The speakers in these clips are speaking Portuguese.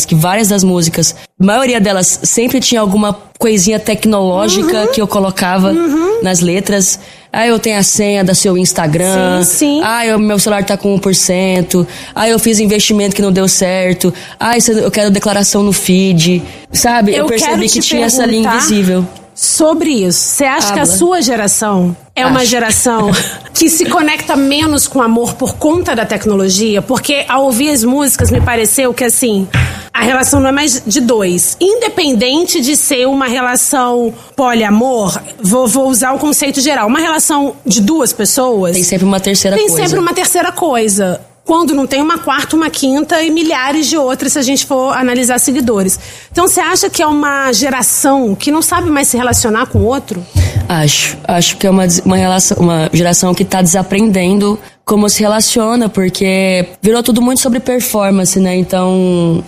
que várias das músicas, a maioria delas sempre tinha alguma coisinha tecnológica que eu colocava nas letras. Eu tenho a senha do seu Instagram. Sim. Meu celular tá com 1%. Eu fiz investimento que não deu certo. Eu quero declaração no feed. Sabe? Eu percebi que tinha essa linha invisível. Sobre isso, você acha que a sua geração é uma geração que se conecta menos com amor por conta da tecnologia? Porque ao ouvir as músicas me pareceu que assim, a relação não é mais de dois. Independente de ser uma relação poliamor, vou usar o conceito geral, uma relação de duas pessoas... Tem sempre uma terceira coisa. Tem sempre uma terceira coisa. Quando não tem uma quarta, uma quinta e milhares de outras, se a gente for analisar seguidores. Então, você acha que é uma geração que não sabe mais se relacionar com o outro? Acho que é uma geração que tá desaprendendo como se relaciona, porque virou tudo muito sobre performance, né? Então,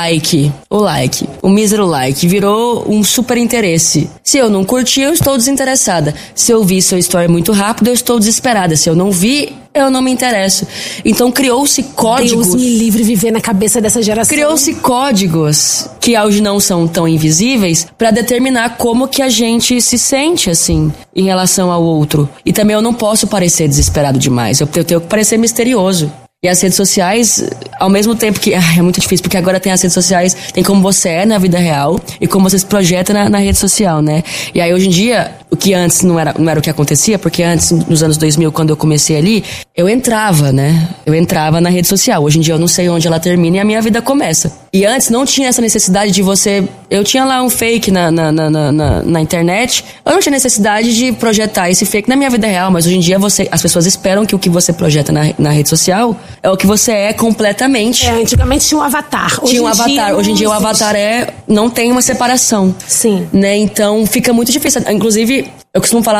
o mísero like, virou um super interesse. Se eu não curti, eu estou desinteressada. Se eu vi seu story muito rápido, eu estou desesperada. Se eu não vi, eu não me interesso. Então, criou-se códigos... Deus me livre viver na cabeça dessa geração. Criou-se códigos que hoje não são tão invisíveis pra determinar como que a gente se sente, assim, em relação ao outro. E também eu não posso parecer desesperado demais. Eu tenho que parecer misterioso. E as redes sociais, ao mesmo tempo que... é muito difícil, porque agora tem as redes sociais, tem como você é na vida real e como você se projeta na rede social, né? E aí, hoje em dia, o que antes não era o que acontecia, porque antes, nos anos 2000, quando eu comecei ali, eu entrava, né? Eu entrava na rede social. Hoje em dia, eu não sei onde ela termina e a minha vida começa. E antes, não tinha essa necessidade de você... Eu tinha lá um fake na internet. Eu não tinha necessidade de projetar esse fake na minha vida real, mas hoje em dia, as pessoas esperam que o que você projeta na rede social é o que você é completamente. Antigamente tinha um avatar. Hoje em dia o avatar não tem uma separação. Sim. Né? Então fica muito difícil. Inclusive, eu costumo falar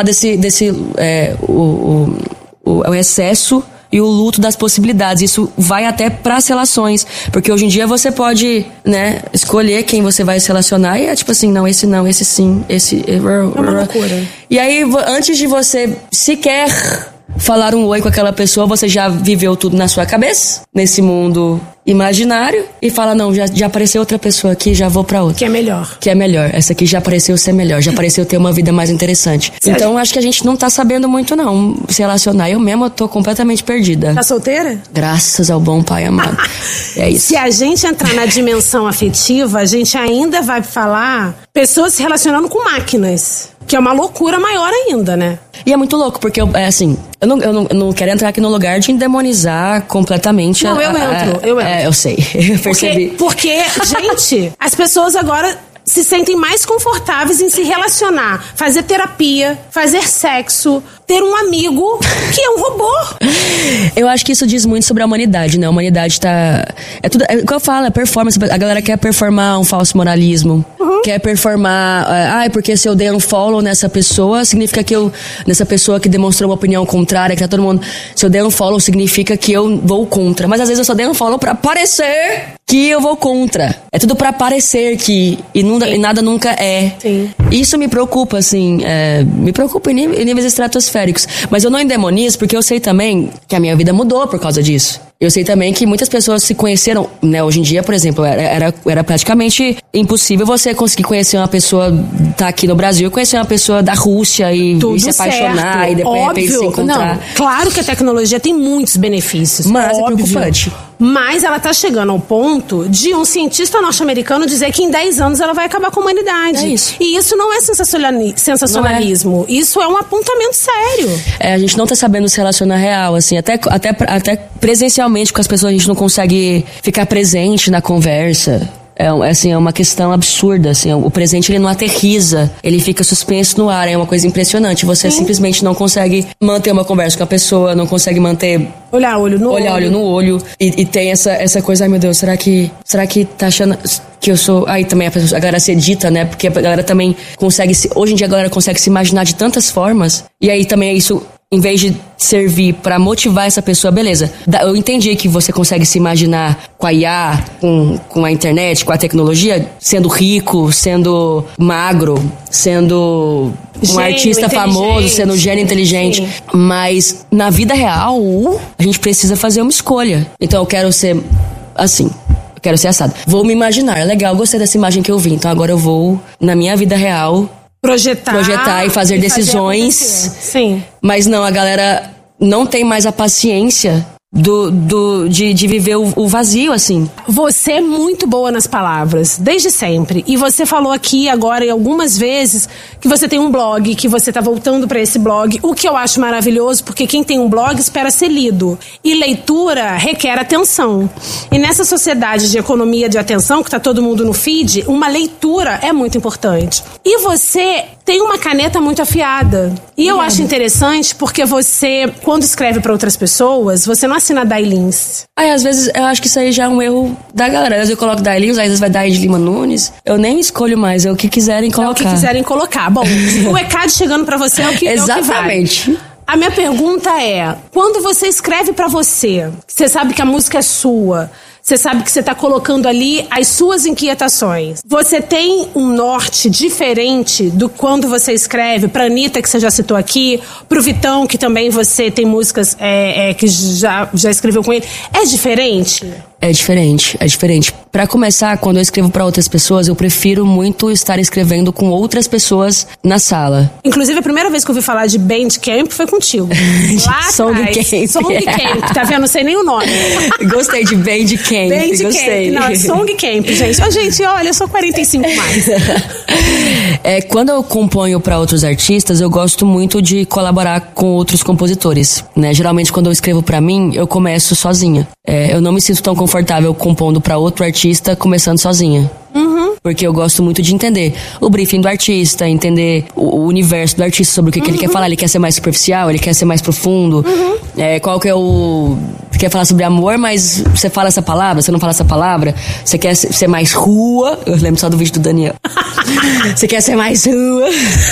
o excesso e o luto das possibilidades. Isso vai até pras relações. Porque hoje em dia você pode, né, escolher quem você vai se relacionar e é tipo assim, não, esse não, esse sim, esse... É uma loucura. E aí, antes de você sequer falar um oi com aquela pessoa, você já viveu tudo na sua cabeça, nesse mundo imaginário, e fala, não, já apareceu outra pessoa aqui, já vou pra outra. Que é melhor. Essa aqui já pareceu ser melhor, já pareceu ter uma vida mais interessante. Então, acho que a gente não tá sabendo muito, não, se relacionar. Eu mesma tô completamente perdida. Tá solteira? Graças ao bom pai amado. É isso. Se a gente entrar na dimensão afetiva, a gente ainda vai falar pessoas se relacionando com máquinas. Que é uma loucura maior ainda, né? E é muito louco, porque eu não quero entrar aqui no lugar de endemonizar completamente eu entro. Eu sei, eu percebi. Porque, gente, as pessoas agora se sentem mais confortáveis em se relacionar, fazer terapia, fazer sexo, ter um amigo que é um robô. Eu acho que isso diz muito sobre a humanidade, né? A humanidade tá... É tudo... É o que eu falo, é performance. A galera quer performar um falso moralismo. Quer performar... porque se eu dei um follow nessa pessoa, significa que eu... Nessa pessoa que demonstrou uma opinião contrária, que tá todo mundo... Se eu dei um follow, significa que eu vou contra. Mas às vezes eu só dei um follow pra parecer que eu vou contra. É tudo pra parecer que... E nada nunca é. Sim. Isso me preocupa, assim... me preocupa em níveis estratosféricos. Mas eu não endemonizo, porque eu sei também que a minha vida mudou por causa disso. Eu sei também que muitas pessoas se conheceram, né? Hoje em dia, por exemplo, era praticamente impossível você conseguir conhecer uma pessoa, tá aqui no Brasil, conhecer uma pessoa da Rússia e se apaixonar, certo. E depois se encontrar. Não, claro que a tecnologia tem muitos benefícios. Mas é preocupante. Mas ela tá chegando ao ponto de um cientista norte-americano dizer que em 10 anos ela vai acabar com a humanidade. É isso. E isso não é sensacionalismo. Não é. Isso é um apontamento sério. A gente não tá sabendo se relacionar real, assim, até presencialmente com as pessoas a gente não consegue ficar presente na conversa. É uma questão absurda, assim, o presente ele não aterriza, ele fica suspenso no ar, é uma coisa impressionante, você simplesmente não consegue manter uma conversa com a pessoa, não consegue manter... Olhar olho no olho, e tem essa coisa, ai meu Deus, será que tá achando que eu sou... Aí também a galera se edita, né, porque a galera também consegue hoje em dia a galera consegue se imaginar de tantas formas, e aí também isso... Em vez de servir pra motivar essa pessoa, beleza. Eu entendi que você consegue se imaginar com a IA, com a internet, com a tecnologia, sendo rico, sendo magro, sendo um artista famoso, sendo um gênio inteligente. Sim. Mas na vida real, a gente precisa fazer uma escolha. Então eu quero ser assim. Eu quero ser assado. Vou me imaginar, legal, gostei dessa imagem que eu vi. Então agora eu vou, na minha vida real, projetar e fazer decisões. Sim. Mas não, a galera não tem mais a paciência de viver o vazio, assim. Você é muito boa nas palavras, desde sempre. E você falou aqui agora, e algumas vezes, que você tem um blog, que você tá voltando pra esse blog, o que eu acho maravilhoso, porque quem tem um blog espera ser lido. E leitura requer atenção. E nessa sociedade de economia de atenção, que tá todo mundo no feed, uma leitura é muito importante. E você tem uma caneta muito afiada. E eu acho interessante porque você, quando escreve pra outras pessoas, você não assina Dailins. Aí, às vezes, eu acho que isso aí já é um erro da galera. Às vezes eu coloco Dailins, às vezes vai dar de Lima Nunes. Eu nem escolho mais, é o que quiserem colocar. É o que quiserem colocar. Bom, o ECAD chegando pra você é o que Exatamente. É o que vale. A minha pergunta é, quando você escreve pra você sabe que a música é sua, você sabe que você tá colocando ali as suas inquietações, você tem um norte diferente do quando você escreve pra Anitta, que você já citou aqui, pro Vitão, que também você tem músicas que já escreveu com ele. É diferente? É diferente. Pra começar, quando eu escrevo pra outras pessoas, eu prefiro muito estar escrevendo com outras pessoas na sala. Inclusive, a primeira vez que eu ouvi falar de Bandcamp foi contigo. Lá Songcamp. Songcamp, tá vendo? Não sei nem o nome. Gostei de Bandcamp. Gostei. Não, é Songcamp, gente. Gente, olha, eu sou 45 mais. Quando eu componho pra outros artistas, eu gosto muito de colaborar com outros compositores, né? Geralmente, quando eu escrevo pra mim, eu começo sozinha. Eu não me sinto tão confortável compondo pra outro artista começando sozinha. Porque eu gosto muito de entender o briefing do artista, entender o universo do artista, sobre o que ele quer falar. Ele quer ser mais superficial, ele quer ser mais profundo. Qual que é o... Você quer falar sobre amor, mas você fala essa palavra, você não fala essa palavra. Você quer ser mais rua. Eu lembro só do vídeo do Daniel. Você quer ser mais rua.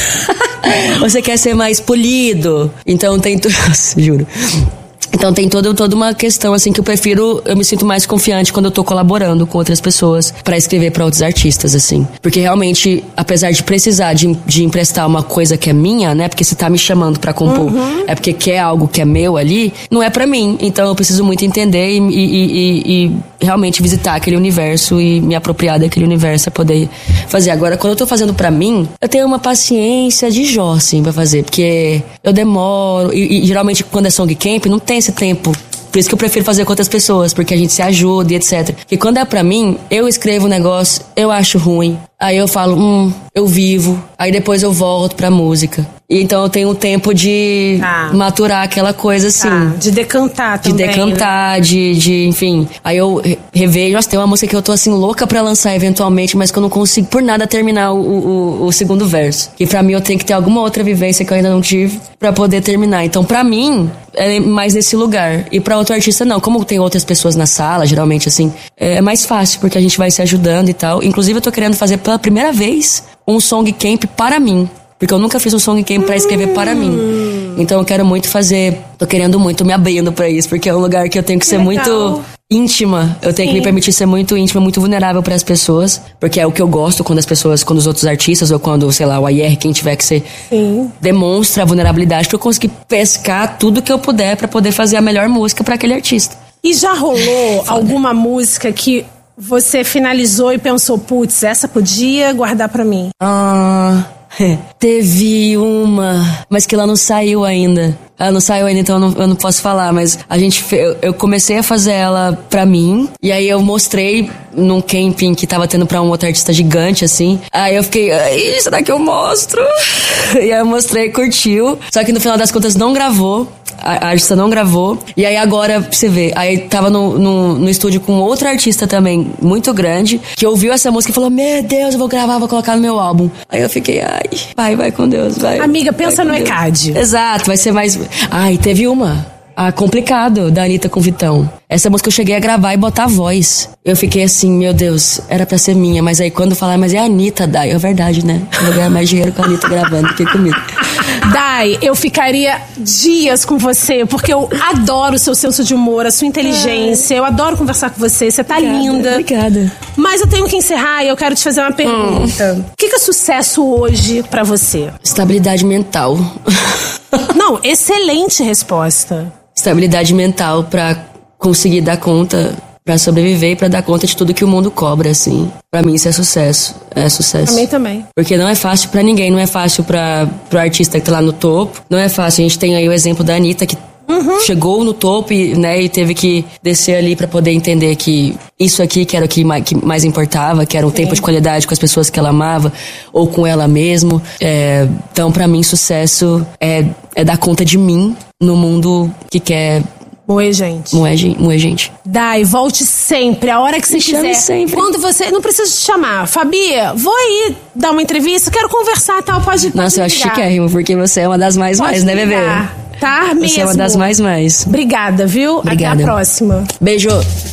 Ou você quer ser mais polido. Então tem tudo... Juro. Então tem toda uma questão, assim, que eu me sinto mais confiante quando eu tô colaborando com outras pessoas pra escrever pra outros artistas, assim. Porque realmente, apesar de precisar de emprestar uma coisa que é minha, né? Porque você tá me chamando pra compor, é porque quer algo que é meu ali, não é pra mim. Então eu preciso muito entender e realmente visitar aquele universo e me apropriar daquele universo pra poder fazer. Agora, quando eu tô fazendo pra mim, eu tenho uma paciência de Jó, assim, pra fazer. Porque eu demoro, e geralmente quando é Songcamp, não tem esse tempo. Por isso que eu prefiro fazer com outras pessoas, porque a gente se ajuda e etc. Porque quando é pra mim, eu escrevo um negócio, eu acho ruim, aí eu falo, eu vivo, aí depois eu volto pra música. E então eu tenho um tempo de maturar aquela coisa, assim. De decantar também. De decantar, né? Enfim. Aí eu revejo, nossa, tem uma música que eu tô assim louca pra lançar eventualmente, mas que eu não consigo por nada terminar o segundo verso. Que pra mim eu tenho que ter alguma outra vivência que eu ainda não tive pra poder terminar. Então pra mim, é mais nesse lugar. E pra outro artista não. Como tem outras pessoas na sala, geralmente assim, é mais fácil, porque a gente vai se ajudando e tal. Inclusive eu tô querendo fazer pela primeira vez um Songcamp para mim. Porque eu nunca fiz um Songcamp pra escrever para mim. Então eu quero muito fazer... Tô querendo muito me abrindo pra isso. Porque é um lugar que eu tenho que ser muito íntima. Eu tenho que me permitir ser muito íntima, muito vulnerável pras pessoas. Porque é o que eu gosto quando os outros artistas, ou quando, sei lá, o AIR, quem tiver que ser... demonstra a vulnerabilidade pra eu conseguir pescar tudo que eu puder pra poder fazer a melhor música pra aquele artista. E já rolou alguma música que você finalizou e pensou, putz, essa podia guardar pra mim? Teve uma, mas que ela não saiu ainda. Ela não saiu ainda, então eu não posso falar. Mas eu comecei a fazer ela pra mim. E aí eu mostrei num camping que tava tendo pra um outro artista gigante, assim. Aí eu fiquei, será que eu mostro? E aí eu mostrei, curtiu. Só que no final das contas não gravou. A artista não gravou. E aí agora, pra você ver, aí tava no estúdio com outro artista também, muito grande, que ouviu essa música e falou, meu Deus, eu vou gravar, vou colocar no meu álbum. Aí eu fiquei, vai com Deus, vai. Amiga, pensa no ECAD. Exato, vai ser mais... Teve uma... Complicado, da Anitta com Vitão. Essa música eu cheguei a gravar e botar a voz. Eu fiquei assim, meu Deus, era pra ser minha. Mas aí quando falaram, mas é a Anitta, Dai. É verdade, né? Eu vou ganhar mais dinheiro com a Anitta gravando do que comigo. Dai, eu ficaria dias com você, porque eu adoro o seu senso de humor, a sua inteligência. Eu adoro conversar com você, você tá linda. Obrigada. Mas eu tenho que encerrar e eu quero te fazer uma pergunta. O que é sucesso hoje pra você? Estabilidade mental. Não, excelente resposta. Estabilidade mental pra conseguir dar conta pra sobreviver e pra dar conta de tudo que o mundo cobra, assim. Pra mim isso é sucesso. É sucesso. Pra mim também. Porque não é fácil pra ninguém, não é fácil pro artista que tá lá no topo. Não é fácil. A gente tem aí o exemplo da Anitta, que chegou no topo e teve que descer ali pra poder entender que isso aqui que era o que mais importava, que era um tempo de qualidade com as pessoas que ela amava ou com ela mesmo. Então, pra mim, sucesso é dar conta de mim no mundo que quer moer gente. Moer gente. Dai, volte sempre, a hora que você quiser. Sempre. Quando você... Não precisa te chamar. Fabi, vou aí dar uma entrevista, quero conversar e tal, pode Nossa, eu acho chiquérrimo, porque você é uma das mais, né, bebê? Tá, mesmo. Você é uma das mais. Obrigada, viu? Obrigada. Até a próxima. Beijo.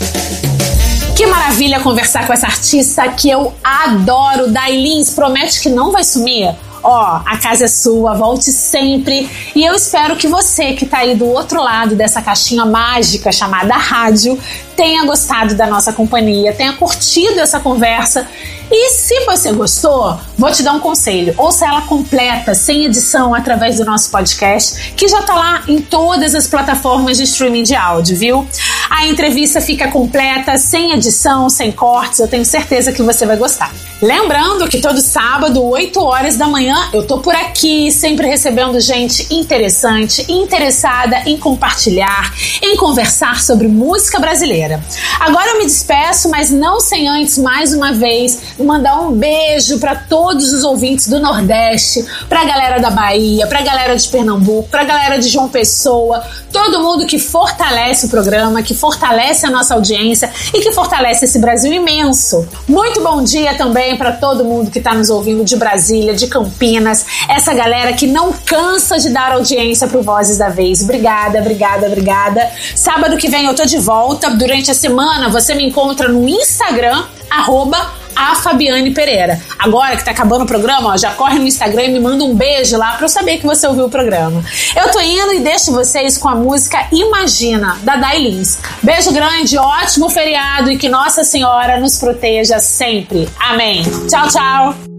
Que maravilha conversar com essa artista que eu adoro. Dai Lins, promete que não vai sumir? A casa é sua, volte sempre. E eu espero que você que tá aí do outro lado dessa caixinha mágica chamada rádio tenha gostado da nossa companhia, tenha curtido essa conversa. E se você gostou, vou te dar um conselho. Ouça ela completa, sem edição, através do nosso podcast, que já tá lá em todas as plataformas de streaming de áudio, viu? A entrevista fica completa, sem edição, sem cortes. Eu tenho certeza que você vai gostar. Lembrando que todo sábado, 8 horas da manhã, eu tô por aqui, sempre recebendo gente interessante, interessada em compartilhar, em conversar sobre música brasileira. Agora eu me despeço, mas não sem antes, mais uma vez, mandar um beijo para todos os ouvintes do Nordeste, pra galera da Bahia, pra galera de Pernambuco, pra galera de João Pessoa, todo mundo que fortalece o programa, que fortalece a nossa audiência e que fortalece esse Brasil imenso. Muito bom dia também para todo mundo que está nos ouvindo de Brasília, de Campinas, essa galera que não cansa de dar audiência pro Vozes da Vez. Obrigada. Sábado que vem eu tô de volta. Durante a semana você me encontra no Instagram, @a Fabiane Pereira. Agora que tá acabando o programa, já corre no Instagram e me manda um beijo lá pra eu saber que você ouviu o programa. Eu tô indo e deixo vocês com a música Imagina, da Dai Lins. Beijo grande, ótimo feriado e que Nossa Senhora nos proteja sempre. Amém. Tchau, tchau.